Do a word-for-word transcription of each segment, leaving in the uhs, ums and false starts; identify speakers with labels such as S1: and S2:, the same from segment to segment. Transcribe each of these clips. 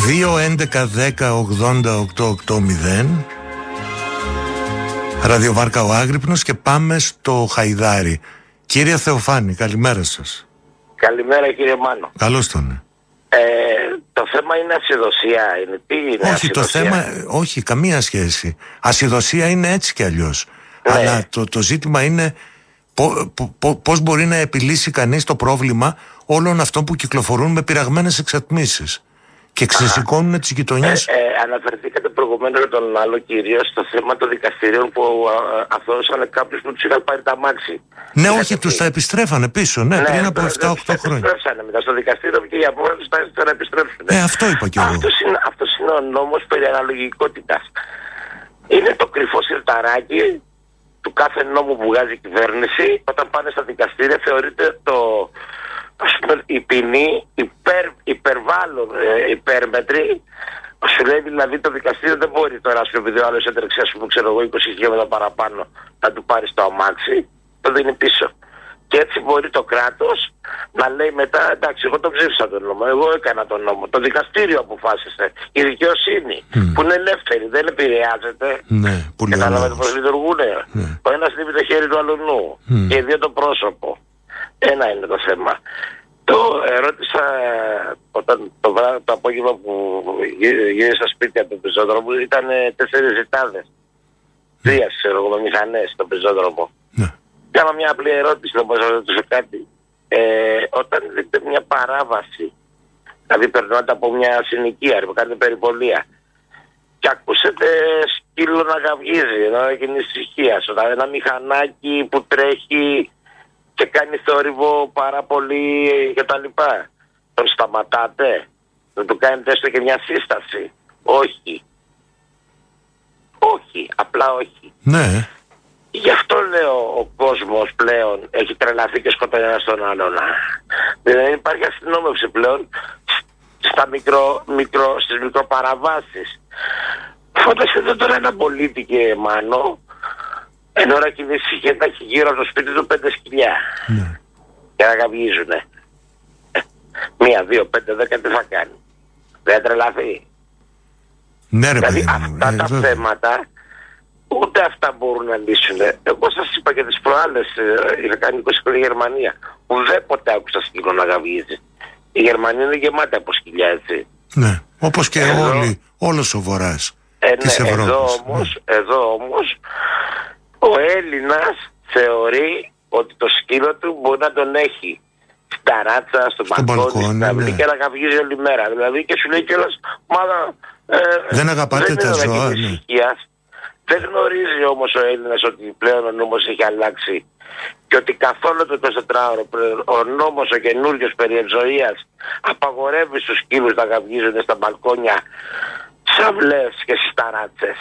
S1: δύο έντεκα δέκα ογδόντα οκτώ ογδόντα. Ραδιοβάρκα ο Άγρυπνος και πάμε στο Χαϊδάρι. Κύριε Θεοφάνη, καλημέρα σας.
S2: Καλημέρα κύριε Μάνο.
S1: Καλώς τον.
S2: Ε, το θέμα είναι ασυδοσία. Είναι, τι είναι
S1: όχι,
S2: ασυδοσία?
S1: το θέμα, όχι, καμία σχέση. Ασυδοσία είναι έτσι κι αλλιώς. Ναι. Αλλά το, το ζήτημα είναι πώς μπορεί να επιλύσει κανείς το πρόβλημα όλων αυτών που κυκλοφορούν με πειραγμένες εξατμίσεις και ξεσηκώνουν τις γειτονιές.
S2: Ε, ε, αναφερθήκατε προηγουμένως με τον άλλο κύριο στο θέμα των δικαστηρίων που αθώωσαν κάποιους που τους είχαν πάρει τα μάξι.
S1: Ναι, όχι, ότι... τους τα επιστρέφανε πίσω, ναι, ναι πριν από επτά οκτώ χρόνια.
S2: Επιστρέψανε μετά στο δικαστήριο και για μόνο τους τα να επιστρέψουν.
S1: Ε, αυτό είπα κι εγώ.
S2: Αυτός είναι, αυτός είναι ο νόμος περί αναλογικότητας. Είναι το κρυφό σιρταράκι του κάθε νόμου που βγάζει η κυβέρνηση. Όταν πάνε στα δικαστήρια θεωρείται το... η ποινή υπερ, υπερβάλλον, ε, υπέρμετρη. Σου λέει δηλαδή το δικαστήριο δεν μπορεί τώρα, σου επειδή ο άλλος έτρεξε, ας πούμε, ξέρω εγώ, είκοσι χιλιόμετρα παραπάνω, να του πάρει το αμάξι, το δίνει πίσω. Και έτσι μπορεί το κράτος να λέει μετά, εντάξει, εγώ τον ψήφισα τον νόμο, εγώ έκανα τον νόμο. Το δικαστήριο αποφάσισε. Η δικαιοσύνη mm. που είναι ελεύθερη, δεν επηρεάζεται.
S1: Ναι, πολύ ωραία.
S2: Καταλαβαίνετε πώς λειτουργούν. Ναι. Ο ένας λείπει το χέρι του αλλού mm. και οι δύο το πρόσωπο. Ένα είναι το θέμα. Το ερώτησα όταν το, βράδυ, το απόγευμα που γύρισα σπίτι από τον πεζόδρομο, ήταν τέσσερις ζητάδες. Τρία, ξέρω εγώ, με μηχανές στον πεζόδρομο. Ναι. Κάνα μια απλή ερώτηση, να μπορούσα να ρωτήσω κάτι. Ε, όταν δείτε μια παράβαση, δηλαδή περνάτε από μια συνοικία, κάνετε περιπολία, και ακούσετε σκύλο να γαυγίζει, να γίνει ησυχία, δηλαδή ένα μηχανάκι που τρέχει και κάνει θόρυβο πάρα πολύ και τα λοιπά. Τον σταματάτε? Δεν του κάνετε έστω και μια σύσταση? Όχι. Όχι. Απλά όχι.
S1: Ναι.
S2: Γι' αυτό λέω ο κόσμος πλέον έχει τρελαθεί και σκοτώνει ένα στον άλλον. Δεν υπάρχει αστυνόμευση πλέον στα μικρο, μικρο, στις μικροπαραβάσεις. Φανταστείτε τώρα ένα πολίτη και Μάνο, εν ώρα και η ησυχία θα έχει γύρω από το σπίτι του πέντε σκυλιά. Ναι. Και να γαυγίζουνε. Μία, δύο, πέντε, δέκα, τι θα κάνει? Δεν τρελαθεί?
S1: Ναι, ρε
S2: δηλαδή
S1: παιδί,
S2: αυτά
S1: ε,
S2: τα βέβαια. θέματα ούτε αυτά μπορούν να λύσουν. Εγώ σας είπα και τις προάλλες, είχα κάνει είκοσι χρόνια Γερμανία. Ουδέποτε άκουσα σκύλο να γαυγίζει. Η Γερμανία είναι γεμάτη από σκυλιά, έτσι.
S1: Ναι, όπως και εδώ, όλοι, όλος ο βορράς
S2: ε,
S1: της
S2: ναι,
S1: Ευρώπης.
S2: Εδώ όμως, ναι. εδώ όμως ο Έλληνας θεωρεί ότι το σκύλο του μπορεί να τον έχει στα ράτσα, στο μπαλκόνι, στα αυλή, ναι. και να γαυγίζει όλη μέρα. Δηλαδή και σου λέει κιόλας, μα ε,
S1: δεν αγαπάτε δεν τα ζώα, ναι.
S2: Δεν γνωρίζει όμως ο Έλληνας ότι πλέον ο νόμος έχει αλλάξει και ότι καθόλου το εικοσιτετράωρο ο νόμος ο καινούριος περί ευζοίας απαγορεύει στους σκύλους να γαυγίζονται στα μπαλκόνια, σαυλές και στις ταράτσες.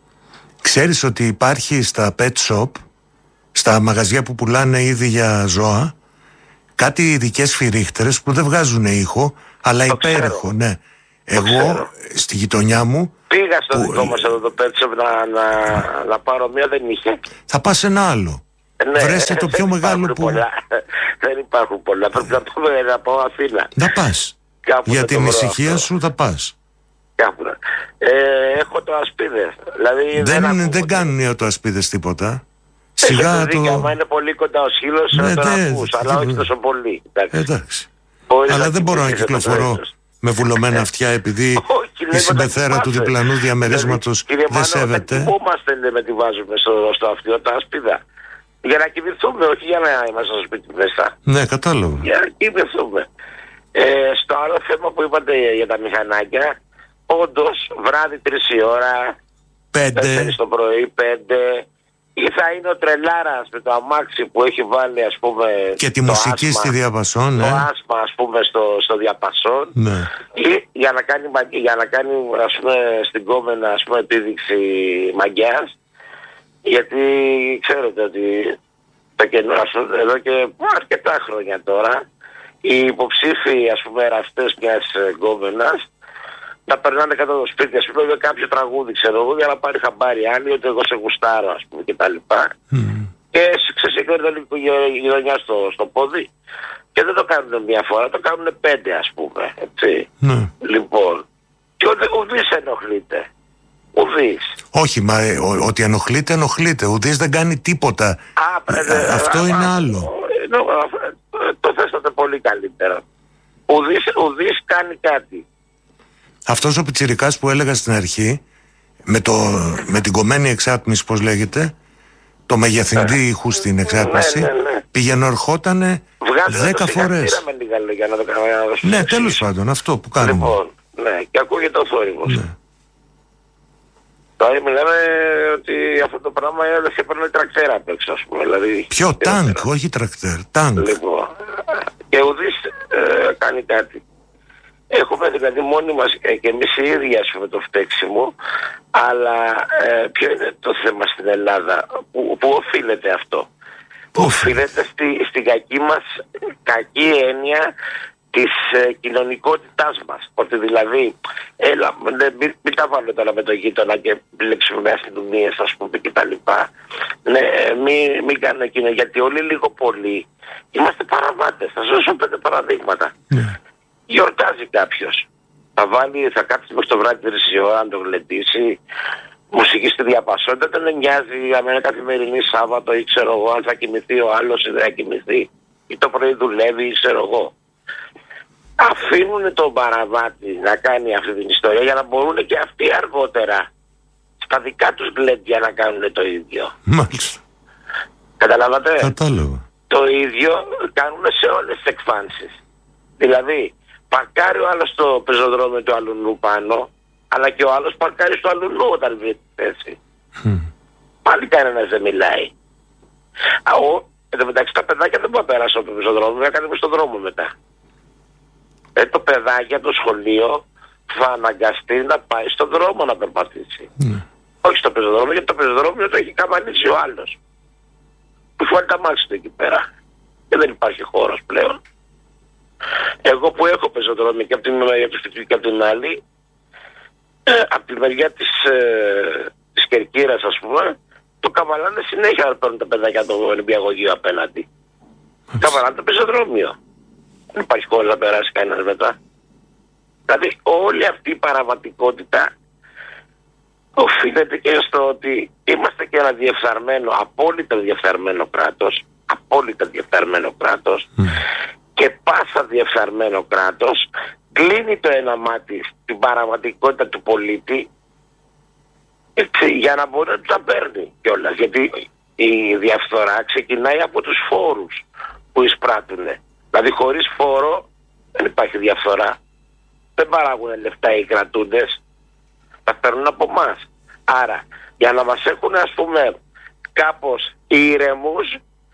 S1: Ξέρεις ότι υπάρχει στα pet shop, στα μαγαζιά που πουλάνε είδη για ζώα, κάτι ειδικές φυρίχτερες που δεν βγάζουν ήχο, αλλά υπέρηχο, ναι. Εγώ ξέρω. Στη γειτονιά μου
S2: πήγα στο που... δικό μας εδώ το pet shop να, να, να πάρω μία, δεν είχε.
S1: Θα πας ένα άλλο.
S2: Ναι,
S1: βρέστε το πιο μεγάλο που...
S2: Πολλά. Δεν υπάρχουν πολλά. Πρέπει να πάμε να πάω Αθήνα.
S1: Να πας.
S2: Κάπου
S1: για την ησυχία αυτό. Σου θα πας.
S2: Κάπου. Ε, έχω το ασπίδες. Δηλαδή
S1: δεν,
S2: δεν,
S1: είναι, δεν κάνουν το ασπίδες τίποτα.
S2: Σιγά το... Άμα είναι πολύ κοντά ο σκύλος, ναι, τον δε, ακούς, δε, αλλά δε, όχι τόσο πολύ. Εντάξει.
S1: Εντάξει. Αλλά δεν μπορώ να κυκλοφορώ με βουλωμένα αυτιά επειδή η συμπεθέρα του διπλανού διαμερίσματος δεν σέβεται.
S2: Πού είμαστε με τη βάζουμε στο, στο αυτιό τα ασπίδα? Για να κοιμηθούμε, όχι για να είμαστε στο σπίτι μέσα.
S1: Ναι, κατάλαβα.
S2: Για να κοιμηθούμε. Ε, στο άλλο θέμα που είπατε για τα μηχανάκια, όντως βράδυ τρεις η ώρα,
S1: πέντε
S2: τέσσερις το πρωί, πέντε, ή θα είναι ο τρελάρας με το αμάξι που έχει βάλει, ας πούμε,
S1: και τη μουσική άσμα, στη διαπασόν, ναι.
S2: Το άσμα, ας πούμε, στο, στο διαπασόν, ναι. Ή για να κάνει, για να κάνει ας πούμε, στην κόμενα, ας πούμε, επίδειξη μαγιάς. Γιατί ξέρετε ότι το κενό, εδώ και αρκετά χρόνια τώρα οι υποψήφοι, ας πούμε, εραστές μιας γκόμενας να περνάνε κάτω το σπίτι, ας πούμε, για κάποιο τραγούδι, ξέρω εγώ, για να πάρει χαμπάρι άλλοι ότι εγώ σε γουστάρω, ας πούμε, και τα λοιπά. Mm. Και ξεσηκώνει το λίγο γειτονιά στο, στο πόδι και δεν το κάνουν μία φορά, το κάνουν πέντε, ας πούμε, έτσι. Mm. Λοιπόν,
S1: Όχι, μα ε, ο, ότι ενοχλείται, ενοχλείται. Ουδής δεν κάνει τίποτα.
S2: Α, ε, ε,
S1: αυτό
S2: ε,
S1: είναι
S2: α,
S1: άλλο.
S2: Ε, ε, το θέσατε πολύ καλύτερα. Ουδής, ουδής κάνει κάτι.
S1: Αυτός ο πιτσιρικάς που έλεγα στην αρχή, με, το, με την κομμένη εξάτμιση, πώς λέγεται, το μεγεθυντή ε, ήχου στην εξάτμιση, ναι, ναι, ναι. πήγαινε ερχότανε δέκα φορές.
S2: Με λίγα λόγια να το κάνω.
S1: Ναι, τέλος πάντων, αυτό που κάνουμε.
S2: Λοιπόν, ναι, και ακούγεται ο θόρυβος. Ναι. Τώρα μιλάμε ότι αυτό το πράγμα δεν σε παίρνει τρακτέρα απ' έξω, ας πούμε. Δηλαδή,
S1: ποιο τάγκ, όχι τρακτέρ, τάγκ.
S2: Λοιπόν, και ουδής ε, κάνει κάτι. Έχουμε δηλαδή μόνοι μας ε, και εμείς οι ίδιοι ας πούμε το φταίξιμο, αλλά ε, ποιο είναι το θέμα στην Ελλάδα, που, που οφείλεται αυτό. Που οφείλεται στη, στην κακή μας, κακή έννοια της ε, κοινωνικότητάς μας. Ότι δηλαδή, έλα, μην, μην τα βάλω τώρα με το γείτονα και επιλέξουμε με αστυνομίες ας πούμε και τα λοιπά. Ναι, μην, μην κάνω εκείνο, γιατί όλοι λίγο πολύ είμαστε παραβάτες. Θα δώσω πέντε παραδείγματα. Yeah. Γιορτάζει κάποιος. Θα βάλει, θα κάτσει μέχρι το βράδυ τρεις η ώρα να το γλεντήσει. Μουσική στη διαπασότητα, δεν νοιάζει αν είναι καθημερινή Σάββατο ή ξέρω εγώ, αν θα κοιμηθεί ο άλλος ή δεν θα κοιμηθεί. Ή το πρωί δουλεύει ή ξέρω εγώ. Αφήνουν τον παραβάτη να κάνει αυτή την ιστορία για να μπορούν και αυτοί αργότερα στα δικά τους γλέντια να κάνουν το ίδιο.
S1: Μάλιστα.
S2: Καταλάβατε?
S1: Κατάλαβα.
S2: Το ίδιο κάνουν σε όλες τις εκφάνσεις. Δηλαδή, παρκάρει ο άλλος στο πεζοδρόμιο του αλουνού πάνω, αλλά και ο άλλος παρκάρει στο αλουνού όταν βγει τη θέση. Mm. Πάλι κανένας δεν μιλάει. Ο, εν τω μεταξύ τα παιδάκια δεν μπορούν να περάσουν από το πεζοδρόμιο, θα κάνουμε στον δρόμο μετά. Ε, το παιδάκι από το σχολείο θα αναγκαστεί να πάει στον δρόμο να περπατήσει. Mm. Όχι στο πεζοδρόμιο, γιατί το πεζοδρόμιο το έχει καμανίσει ο άλλος. Που φορεί τα μάξι του εκεί πέρα. Και δεν υπάρχει χώρος πλέον. Εγώ που έχω πεζοδρόμιο και από την μεριά και από την άλλη, ε, από τη μεριά της, ε, της Κερκύρας ας πούμε, το καβαλάνε συνέχεια να παίρνουν τα παιδάκια το νηπιαγωγείο απέναντι. Καβαλάνε το πεζοδρόμιο. Δεν υπάρχει χώρο να περάσει κανένας μετά. Δηλαδή όλη αυτή η παραβατικότητα οφείλεται και στο ότι είμαστε και ένα διεφθαρμένο, απόλυτα διεφθαρμένο κράτος, απόλυτα διεφθαρμένο κράτος, mm. και πάσα διεφθαρμένο κράτος κλείνει το ένα μάτι στην παραβατικότητα του πολίτη, έτσι, για να μπορεί να τα παίρνει κιόλας. Γιατί η διαφθορά ξεκινάει από τους φόρους που εισπράττουν. Δηλαδή χωρίς φόρο δεν υπάρχει διαφθορά. Δεν παράγουν λεφτά οι κρατούντες, τα παίρνουν από εμάς. Άρα για να μας έχουν ας πούμε κάπως ήρεμους,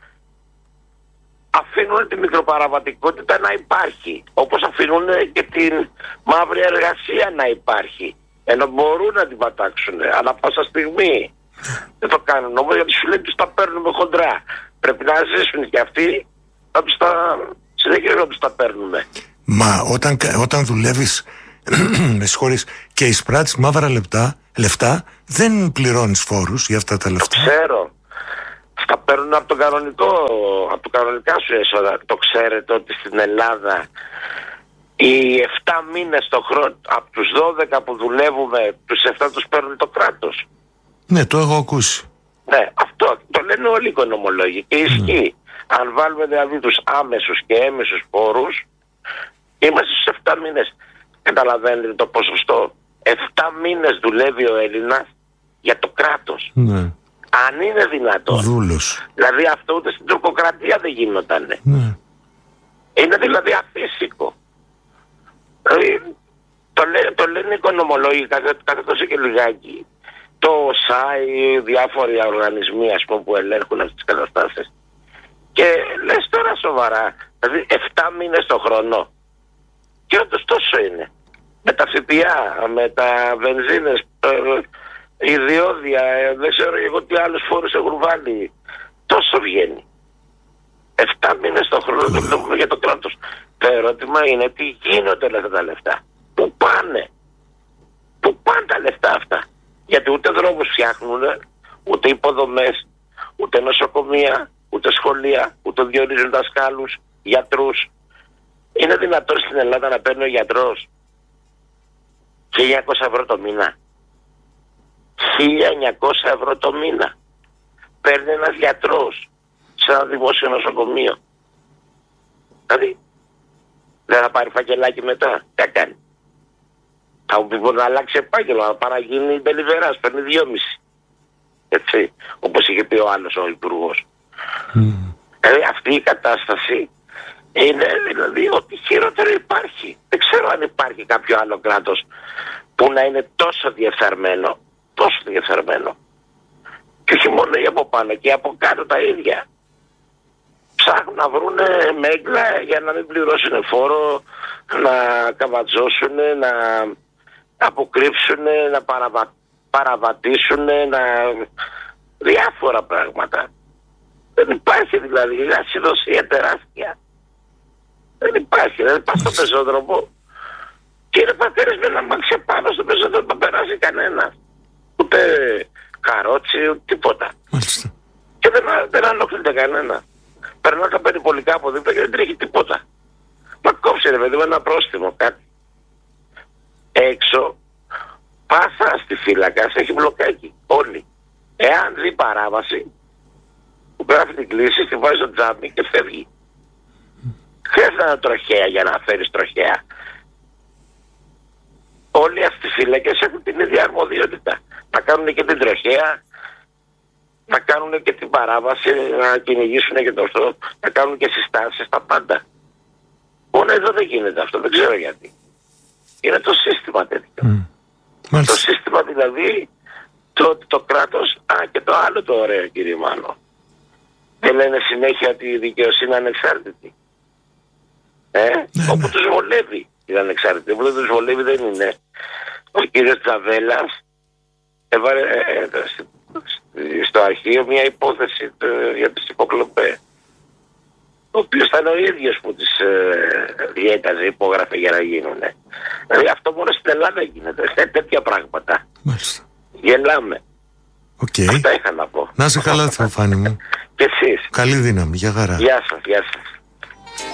S2: αφήνουν τη μικροπαραβατικότητα να υπάρχει, όπως αφήνουν και την μαύρη εργασία να υπάρχει, ενώ μπορούν να την πατάξουν ανά πάσα στιγμή. Δεν το κάνουν όμως, γιατί σου λέει τους τα παίρνουμε χοντρά. Πρέπει να ζήσουν και αυτοί, να τους τα συνεχίζουν να τους τα παίρνουμε.
S1: Μα όταν, όταν δουλεύεις με συγχωρείς και εισπράττεις μαύρα λεπτά, λεφτά, δεν πληρώνεις φόρους για αυτά τα λεφτά.
S2: Το ξέρω. Τα παίρνουν από το κανονικό, από το κανονικά σου έσοδα. Το ξέρετε ότι στην Ελλάδα οι εφτά μήνες το χρόνο, από τους δώδεκα που δουλεύουμε, τους εφτά τους παίρνει το κράτος.
S1: Ναι, το έχω ακούσει.
S2: Ναι, αυτό το λένε όλοι οι οικονομολόγοι και ισχύει. Mm. Αν βάλουμε δηλαδή τους άμεσους και έμεσους φόρους, είμαστε στους εφτά μήνες. Καταλαβαίνετε το ποσοστό. εφτά μήνες δουλεύει ο Έλληνας για το κράτος. Ναι. Αν είναι δυνατόν.
S1: Δούλος.
S2: Δηλαδή αυτό ούτε στην τουρκοκρατία δεν γινότανε. Ναι. Είναι δηλαδή αφύσικο. Δηλαδή, το, λέ, το λένε οι οικονομολόγοι κάθε, κάθε τόσο και λιγάκι. Το ΣΑΙ, διάφοροι οργανισμοί ας πούμε που ελέγχουν αυτές τις καταστάσεις. Και λες τώρα σοβαρά, δηλαδή εφτά μήνες το χρόνο. Και όντως τόσο είναι. Με τα ΦΠΑ, με τα βενζίνες, η διόδια, δεν ξέρω εγώ τι άλλους φόρους έχουν βάλει. Τόσο βγαίνει. Εφτά μήνες το χρόνο το βλέπουμε για το κράτος. Το ερώτημα είναι τι γίνονται όλα αυτά τα λεφτά. Πού πάνε. Πού πάνε τα λεφτά αυτά. Γιατί ούτε δρόμους φτιάχνουν, ούτε υποδομές, ούτε νοσοκομεία, ούτε σχολεία, ούτε διορίζουν δασκάλους, γιατρούς. Είναι δυνατόν στην Ελλάδα να παίρνει ο γιατρός χίλια εννιακόσια ευρώ το μήνα. χίλια εννιακόσια ευρώ το μήνα παίρνει ένας γιατρός σε ένα δημόσιο νοσοκομείο. Δηλαδή δεν θα πάρει φακελάκι μετά? Τι θα κάνει? Θα μου πει μπορεί να αλλάξει επάγγελμα, να παραγίνει τελειβεράς, παίρνει δυόμιση. Έτσι, όπως είχε πει ο άλλος ο υπουργός. Mm. Δηλαδή αυτή η κατάσταση είναι δηλαδή ότι χειρότερο υπάρχει. Δεν ξέρω αν υπάρχει κάποιο άλλο κράτος που να είναι τόσο διεφθαρμένο, τόσο διεφθαρμένο. Και όχι μόνο οι από πάνω και από κάτω τα ίδια. Ψάχνουν να βρουν μέγκλα για να μην πληρώσουν φόρο, να καβατζώσουν, να αποκρύψουν, να παραβα... παραβατήσουν, να... διάφορα πράγματα. Δεν υπάρχει δηλαδή, η ασυδοσία τεράστια. Δεν υπάρχει, δεν πας στον πεζόδρομο και είναι πατέρες με ένα μάξι πάνω στον πεζόδρομο, δεν περάσει κανένα. Ούτε καρότσι, ούτε τίποτα. Μάλιστα. Και δεν, δεν ανόχληται κανένα. Περνάω τα περιπολικά από δίπλα και δεν τρέχει τίποτα. Μα κόψε ρε παιδί με ένα πρόστιμο κάτι. Έξω, πάσα στη φύλακα, έχει μπλοκάκι. Όλοι. Εάν δει παράβαση, που γράφει την κλίση, τη βάζει στο τζάμι και φεύγει. Χρειάζεται ένα τροχέα για να φέρεις τροχέα. Όλοι αυτοί οι φύλακες έχουν την ίδια αρμοδιότητα. Να κάνουν και την τροχέα, να κάνουν και την παράβαση, να κυνηγήσουν και το αυτό, να κάνουν και συστάσεις, τα πάντα. Μόνο εδώ δεν γίνεται αυτό, δεν ξέρω γιατί. Είναι το σύστημα τέτοιο. Mm. Το σύστημα δηλαδή, το, το κράτος, α και το άλλο το ωραίο κύριε Μάνο. Δεν λένε συνέχεια ότι η δικαιοσύνη είναι ανεξάρτητη. Ε, ναι, όπου ναι. τους βολεύει είναι ανεξάρτητη. Όπου δεν τους βολεύει δεν είναι. Ο κύριος Τσαβέλας έβαλε ε, ε, στο αρχείο μια υπόθεση το, για τις υποκλοπές. Ο οποίος ήταν ο ίδιος που τις ε, διέταζε, υπόγραφε για να γίνουν. Δηλαδή αυτό μόνο στην Ελλάδα γίνεται. Σε τέτοια πράγματα. Μάλιστα. Γελάμε.
S1: Okay.
S2: Αυτά είχα να πω.
S1: Να είσαι καλά, Θεοφάνη μου.
S2: Και εσείς.
S1: Καλή δύναμη. Γεια χαρά.
S2: Γεια σας, γεια σας.